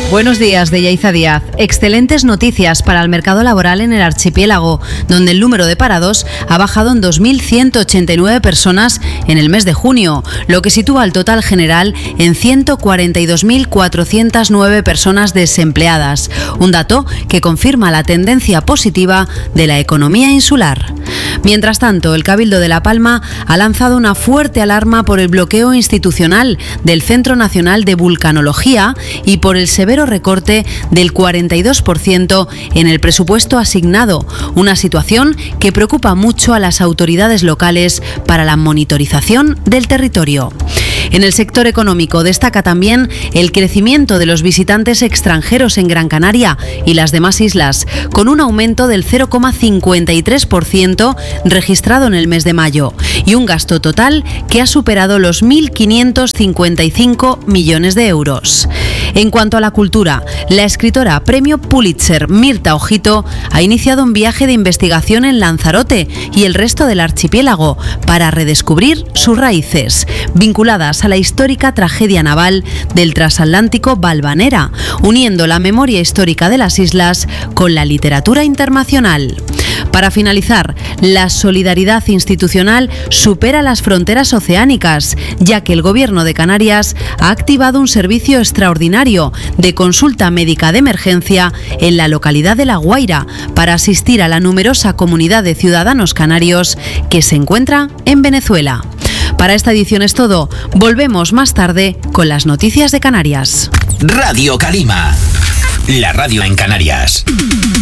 Buenos días, de Yaiza Díaz. Excelentes noticias para el mercado laboral en el archipiélago, donde el número de parados ha bajado en 2.189 personas en el mes de junio, lo que sitúa el total general en 142.409 personas desempleadas, un dato que confirma la tendencia positiva de la economía insular. Mientras tanto, el Cabildo de La Palma ha lanzado una fuerte alarma por el bloqueo institucional del Centro Nacional de Vulcanología y por el severo recorte del 42% en el presupuesto asignado, una situación que preocupa mucho a las autoridades locales para la monitorización del territorio. En el sector económico destaca también el crecimiento de los visitantes extranjeros en Gran Canaria y las demás islas, con un aumento del 0,53% registrado en el mes de mayo y un gasto total que ha superado los 1.555 millones de euros. En cuanto a la cultura, la escritora premio Pulitzer Mirta Ojito ha iniciado un viaje de investigación en Lanzarote y el resto del archipiélago para redescubrir sus raíces, vinculadas a la histórica tragedia naval del transatlántico Valvanera, uniendo la memoria histórica de las islas con la literatura internacional. Para finalizar, la solidaridad institucional supera las fronteras oceánicas, ya que el Gobierno de Canarias ha activado un servicio extraordinario de consulta médica de emergencia en la localidad de La Guaira para asistir a la numerosa comunidad de ciudadanos canarios que se encuentra en Venezuela. Para esta edición es todo. Volvemos más tarde con las noticias de Canarias. Radio Calima, la radio en Canarias.